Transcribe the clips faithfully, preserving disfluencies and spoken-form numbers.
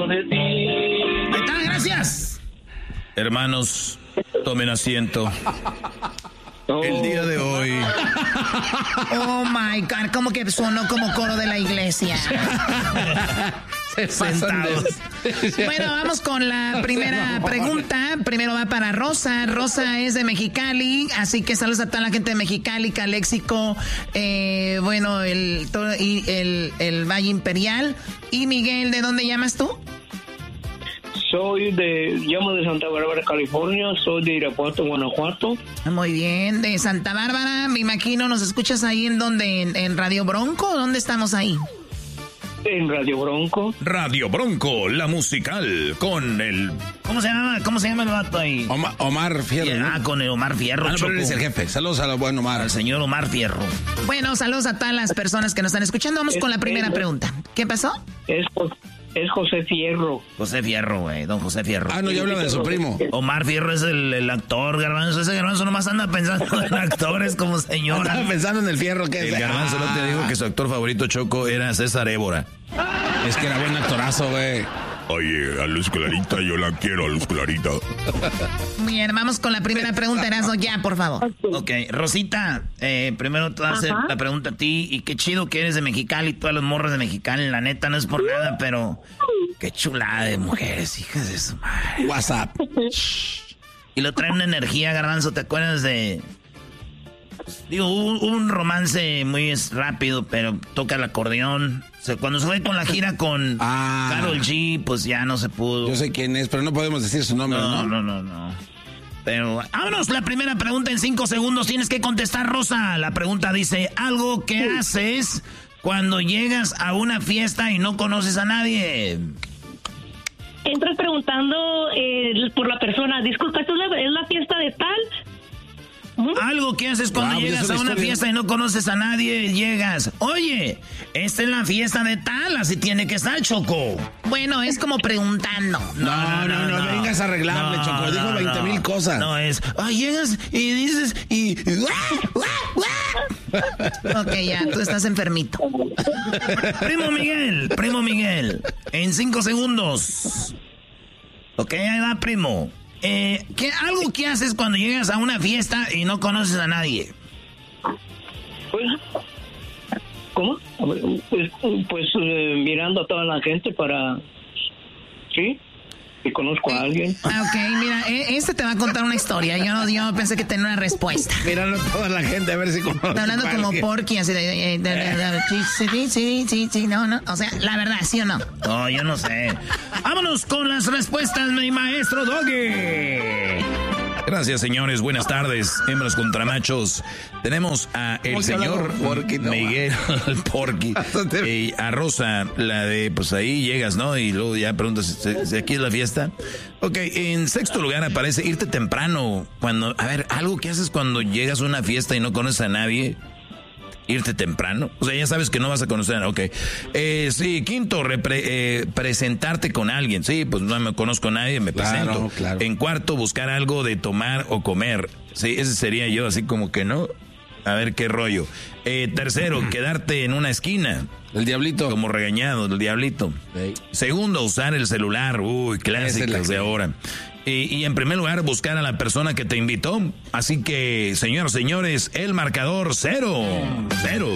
dentro de ti. Ahí está, gracias. Hermanos, tomen asiento. Oh. El día de hoy. Oh my God, como que sonó como coro de la iglesia. Sentados. Bueno, vamos con la primera pregunta. Primero va para Rosa. Rosa es de Mexicali, así que saludos a toda la gente de Mexicali, Caléxico, eh, bueno, el, todo, y el, el Valle Imperial. Y Miguel, ¿de dónde llamas tú? Soy de, llamo de Santa Bárbara, California. Soy de Irapuato, Guanajuato. Muy bien, de Santa Bárbara, me imagino. ¿Nos escuchas ahí en donde? ¿En, en Radio Bronco? ¿Dónde estamos ahí? En Radio Bronco. Radio Bronco, la musical, con el... ¿Cómo se llama? ¿Cómo se llama el vato ahí? Omar, Omar Fierro. Ah, ¿no? con el Omar Fierro. Ah, no, pero él es el jefe. Saludos a la buen Omar. Al señor Omar Fierro. Bueno, saludos a todas las personas que nos están escuchando. Vamos con la primera pregunta. ¿Qué pasó? Es, es José Fierro. José Fierro, güey. Don José Fierro. Ah, no, yo hablaba de su primo. Omar Fierro es el, el actor, Garbanzo. Ese Garbanzo nomás anda pensando en actores como señora. Estaba pensando en el Fierro. Que El es? Garbanzo no te dijo que su actor favorito, Choco, era César Évora. Es que era buen actorazo, güey. Oye, a Luz Clarita, yo la quiero, a Luz Clarita. Bien, vamos con la primera pregunta, Erasmo, ya, por favor. Ok, Rosita, eh, primero te voy a hacer Ajá. la pregunta a ti. Y qué chido que eres de Mexicali, todas las morras de Mexicali. La neta, no es por nada, pero qué chulada de mujeres, hijas de su madre. WhatsApp. Y lo trae una energía, Garbanzo, ¿te acuerdas de...? Digo, hubo un romance muy rápido, pero toca el acordeón. O sea, cuando se fue con la gira con Ah. Karol G, pues ya no se pudo. Yo sé quién es, pero no podemos decir su nombre, ¿no? No, no, no, no. Pero, vámonos, la primera pregunta en cinco segundos. Tienes que contestar, Rosa. La pregunta dice, algo que haces cuando llegas a una fiesta y no conoces a nadie. Entras preguntando eh, por la persona. Disculpa, ¿esto es la, es la fiesta de tal? Algo que haces cuando Wow, llegas es una a una historia. fiesta y no conoces a nadie, llegas. Oye, esta es la fiesta de tal, así tiene que estar, Choco. Bueno, es como preguntando. No, no, no, vengas a arreglarle, Choco. Dijo veinte mil cosas. No, es, ah, llegas y dices y... Ok, ya, tú estás enfermito. Primo Miguel, primo Miguel, en cinco segundos. Ok, ahí va, primo. Eh, ¿qué, algo que haces cuando llegas a una fiesta y no conoces a nadie? Pues, ¿cómo? A ver, Pues, pues eh, mirando a toda la gente para... ¿Sí? Si conozco a alguien. Ah, ok, mira, eh, este te va a contar una historia. Yo no, yo pensé que tenía una respuesta. Míralo toda la gente a ver si conoce. Está hablando a como alguien. Porky, así de, de- de- de- de- sí, sí, sí, sí, sí, no, no. O sea, la verdad, ¿sí o no? No, yo no sé. Vámonos con las respuestas, mi maestro Doggy. Gracias, señores. Buenas tardes. Hembras contra machos. Tenemos a el ¿Cómo se señor llama? Porky, no, Miguel el Porky. Y a Rosa, la de, pues ahí llegas, ¿no? Y luego ya preguntas si, si aquí es la fiesta. Ok, en sexto lugar aparece irte temprano. Cuando, a ver, algo que haces cuando llegas a una fiesta y no conoces a nadie. Irte temprano. O sea, ya sabes que no vas a conocer a nadie. Ok. Eh, sí, quinto, repre- eh, presentarte con alguien. Sí, pues no me conozco a nadie, me Claro, presento. claro. En cuarto, buscar algo de tomar o comer. Sí, ese sería yo, así como que no. A ver qué rollo. Eh, tercero, quedarte en una esquina. El diablito. Como regañado, el diablito. Sí. Segundo, usar el celular. Uy, Esa es la clásicas de que- ahora. Y, y en primer lugar, buscar a la persona que te invitó. Así que, señoras, señores, el marcador cero. Cero.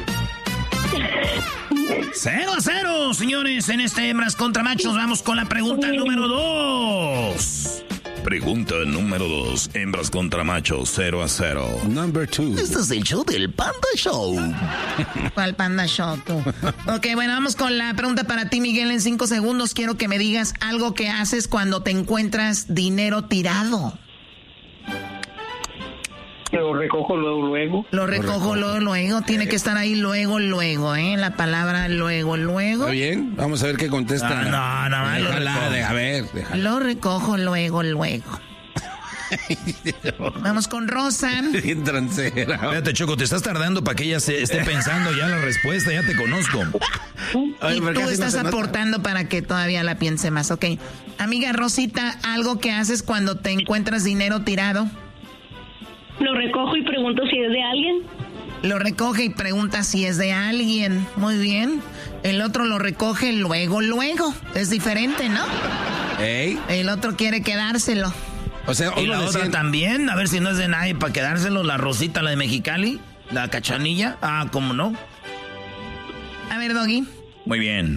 Cero a cero, señores. En este Hembras contra Machos vamos con la pregunta número dos. Pregunta número dos. Hembras contra Machos, cero a cero. Number two. Este es el show del Panda Show. ¿Cuál Panda Show, tú? Ok, bueno, vamos con la pregunta para ti, Miguel. En cinco segundos quiero que me digas algo que haces cuando te encuentras dinero tirado. Lo recojo luego, luego. Lo recojo luego, luego. Tiene que estar ahí luego, luego, ¿eh? La palabra luego, luego. ¿Está bien? Vamos a ver qué contesta. Ah, no, no, no, lo Déjala, recojo. de- a ver, déjala. Lo recojo luego, luego. Vamos con Rosa. Bien transera. Espérate, Choco, te estás tardando para que ella se esté pensando ya la respuesta, ya te conozco. Ay, Y pero tú casi no estás se nota. aportando para que todavía la piense más, ok. Amiga Rosita, algo que haces cuando te encuentras dinero tirado. Lo recojo y pregunto si es de alguien. Lo recoge y pregunta si es de alguien. Muy bien. El otro lo recoge luego, luego. Es diferente, ¿no? ¿Ey? El otro quiere quedárselo. O sea, y la decía... otra también, a ver si no es de nadie para quedárselo, la Rosita, la de Mexicali, la Cachanilla. Ah, ¿cómo no? A ver, Doggy. Muy bien.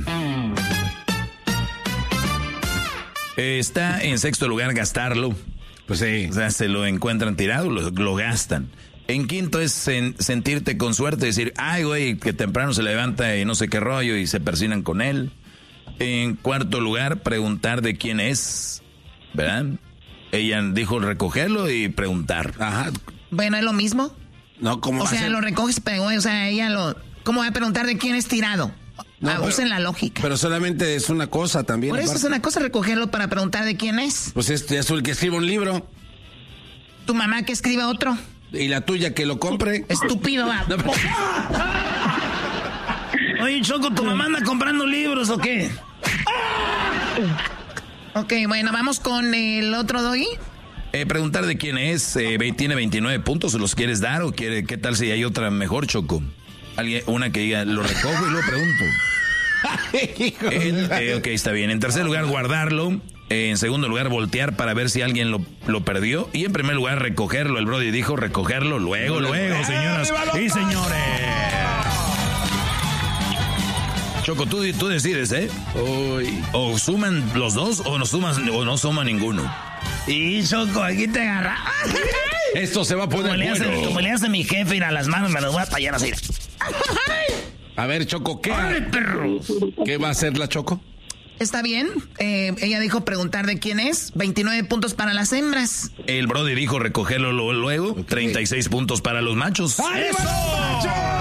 Está en sexto lugar gastarlo. Pues sí. O sea, se lo encuentran tirado, lo, lo gastan. En quinto es sen, sentirte con suerte, decir, ay, güey, que temprano se levanta y no sé qué rollo y se persinan con él. En cuarto lugar, preguntar de quién es, ¿verdad? Ella dijo recogerlo y preguntar. Ajá. Bueno, ¿es lo mismo? No, ¿cómo O sea, lo recoges, pero, o sea, ella lo... ¿Cómo va a preguntar de quién es tirado? No, ah, usen la lógica. Pero solamente es una cosa también. Por eso aparte. Es una cosa recogerlo para preguntar de quién es. Pues es, es el que escriba un libro. Tu mamá que escriba otro. Y la tuya que lo compre. Estúpido, va. No, pero... Oye, Choco, ¿tu mamá anda comprando libros o qué? Ok, bueno, vamos con el otro Doggy. Eh, preguntar de quién es. Eh, tiene veintinueve puntos. ¿Los quieres dar o quiere, qué tal si hay otra mejor, Choco? Alguien, una que diga, lo recojo y lo pregunto. En, eh, ok, está bien. En tercer lugar, guardarlo. Eh, en segundo lugar, voltear para ver si alguien lo, lo perdió. Y en primer lugar, recogerlo. El Brody dijo recogerlo luego, luego, señoras y señores. Choco, tú, tú decides, ¿eh? Uy. O suman los dos o no suman, o no suma ninguno. Y Choco, aquí te agarra. Esto se va a poner como le, bueno. hace, como le hace mi jefe, ir a las manos, me las voy a tallar así. A ver, Choco, ¿qué, ¡Ay, perro! ¿qué va a hacer la Choco? Está bien. Eh, ella dijo preguntar de quién es. veintinueve puntos para las hembras. El Brody dijo recogerlo luego. Okay. treinta y seis puntos para los machos. ¡Eso!